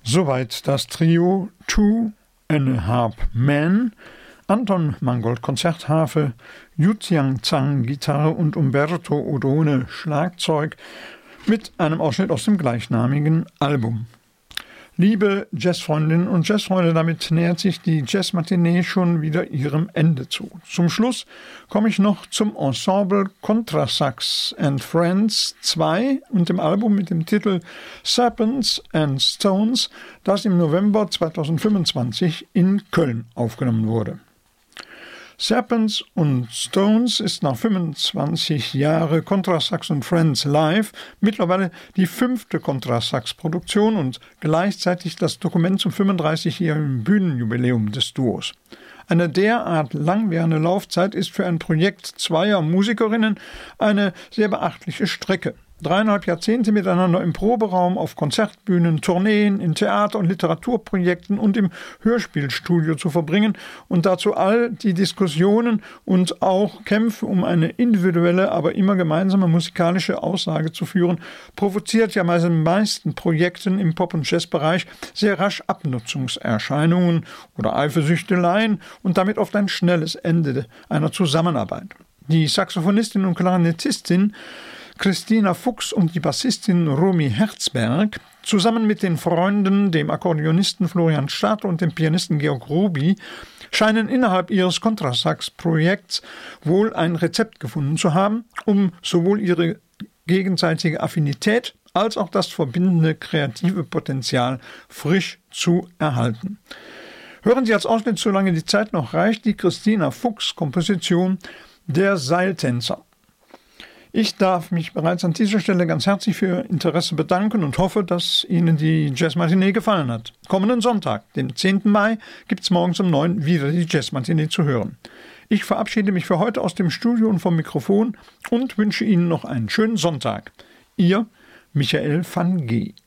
Soweit das Trio Two and a Half Men, Anton Mangold Konzertharfe, Yu-Tian Zhang Gitarre und Umberto Odone Schlagzeug mit einem Ausschnitt aus dem gleichnamigen Album. Liebe Jazzfreundinnen und Jazzfreunde, damit nähert sich die Jazzmatinee schon wieder ihrem Ende zu. Zum Schluss komme ich noch zum Ensemble Contrasax and Friends 2 und dem Album mit dem Titel Serpents and Stones, das im November 2025 in Köln aufgenommen wurde. Serpents und Stones ist nach 25 Jahren Contrasax and Friends live mittlerweile die 5. Contrasax-Produktion und gleichzeitig das Dokument zum 35-jährigen Bühnenjubiläum des Duos. Eine derart langwierige Laufzeit ist für ein Projekt zweier Musikerinnen eine sehr beachtliche Strecke. 3,5 Jahrzehnte miteinander im Proberaum, auf Konzertbühnen, Tourneen, in Theater- und Literaturprojekten und im Hörspielstudio zu verbringen und dazu all die Diskussionen und auch Kämpfe um eine individuelle, aber immer gemeinsame musikalische Aussage zu führen, provoziert ja bei den meisten Projekten im Pop- und Jazzbereich sehr rasch Abnutzungserscheinungen oder Eifersüchteleien und damit oft ein schnelles Ende einer Zusammenarbeit. Die Saxophonistin und Klarinettistin Christina Fuchs und die Bassistin Romy Herzberg zusammen mit den Freunden, dem Akkordeonisten Florian Stadl und dem Pianisten Georg Ruby, scheinen innerhalb ihres Contrasax-Projekts wohl ein Rezept gefunden zu haben, um sowohl ihre gegenseitige Affinität als auch das verbindende kreative Potenzial frisch zu erhalten. Hören Sie als Ausschnitt, solange die Zeit noch reicht, die Christina Fuchs-Komposition Der Seiltänzer. Ich darf mich bereits an dieser Stelle ganz herzlich für Ihr Interesse bedanken und hoffe, dass Ihnen die Jazzmatinee gefallen hat. Kommenden Sonntag, den 10. Mai, gibt es morgens um 9 wieder die Jazzmatinee zu hören. Ich verabschiede mich für heute aus dem Studio und vom Mikrofon und wünsche Ihnen noch einen schönen Sonntag. Ihr Michael van G.